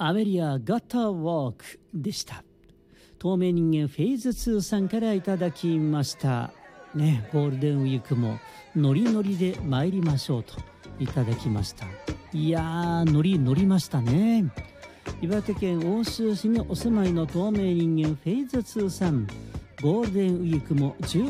アメリアガターウォークでした。透明人間フェーズ2さんからいただきましたね。ゴールデンウィークもノリノリで参りましょうといただきました。いやー、ノリ乗りましたね。岩手県奥州市にお住まいの透明人間フェーズ2さん、ゴールデンウィークも15